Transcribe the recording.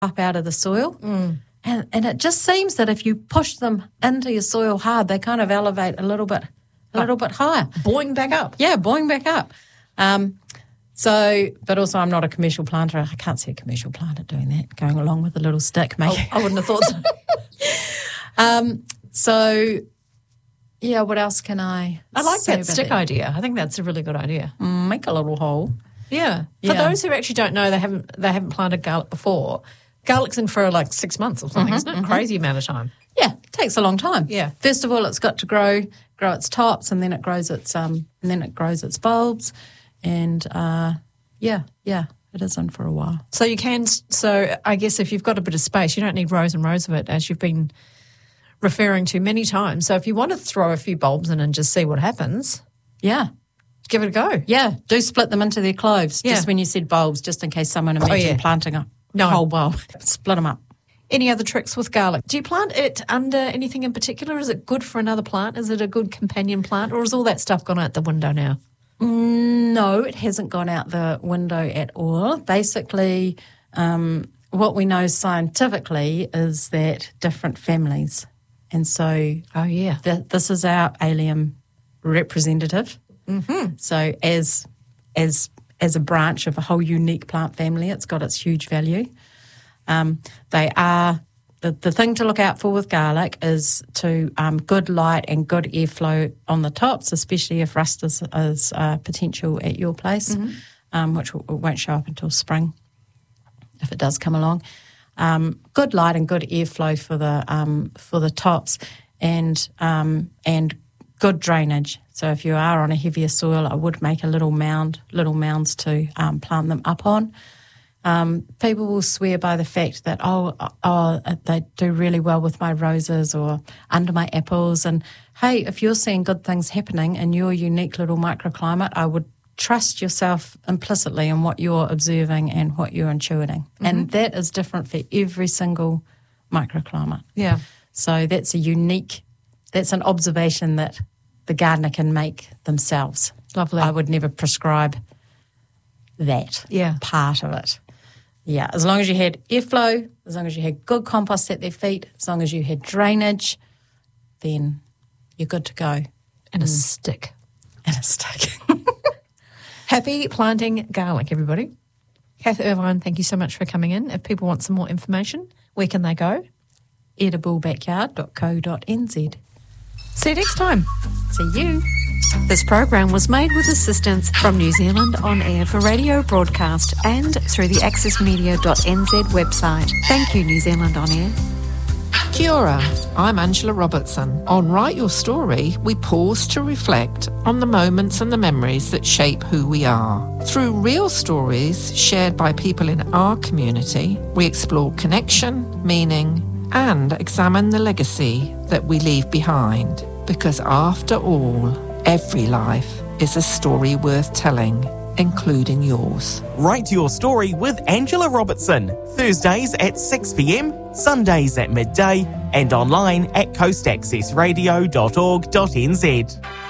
up out of the soil. And it just seems that if you push them into your soil hard, they kind of elevate a little bit higher. Boing back up. Yeah, boing back up. But also I'm not a commercial planter. I can't see a commercial planter doing that, going along with a little stick. I wouldn't have thought so. What else can I like say that stick idea. I think that's a really good idea. Make a little hole. Yeah. For those who actually don't know, they haven't planted garlic before. Garlic's in for like 6 months or something. It's not a crazy amount of time. Yeah, it takes a long time. Yeah. First of all, it's got to grow its tops, and then it grows its bulbs, and it is in for a while. So you can. So I guess if you've got a bit of space, you don't need rows and rows of it, as you've been referring to many times. So if you want to throw a few bulbs in and just see what happens, give it a go. Yeah, do split them into their cloves. Yeah. Just when you said bulbs, just in case someone imagined planting a whole bulb, split them up. Any other tricks with garlic? Do you plant it under anything in particular? Is it good for another plant? Is it a good companion plant, or has all that stuff gone out the window now? No, it hasn't gone out the window at all. Basically, what we know scientifically is that different families, and so this is our allium representative. Mm-hmm. So as a branch of a whole unique plant family, it's got its huge value. They are the thing to look out for with garlic is to good light and good airflow on the tops, especially if rust is potential at your place, which won't show up until spring if it does come along. Good light and good airflow for the tops, and good drainage. So if you are on a heavier soil, I would make little mounds to plant them up on. People will swear by the fact that, they do really well with my roses or under my apples. And hey, if you're seeing good things happening in your unique little microclimate, I would trust yourself implicitly in what you're observing and what you're intuiting. Mm-hmm. And that is different for every single microclimate. Yeah. So that's an observation that the gardener can make themselves. Lovely. I would never prescribe that part of it. Yeah, as long as you had airflow, as long as you had good compost at their feet, as long as you had drainage, then you're good to go. And a stick. And a stick. Happy planting garlic, everybody. Kath Irvine, thank you so much for coming in. If people want some more information, where can they go? ediblebackyard.co.nz. See you next time. See you. This program was made with assistance from New Zealand On Air for radio broadcast and through the accessmedia.nz website. Thank you, New Zealand On Air. Kia ora, I'm Angela Robertson. On Write Your Story, we pause to reflect on the moments and the memories that shape who we are. Through real stories shared by people in our community, we explore connection, meaning, and examine the legacy that we leave behind. Because after all, every life is a story worth telling, including yours. Write Your Story with Angela Robertson. Thursdays at 6 p.m, Sundays at midday, and online at coastaccessradio.org.nz.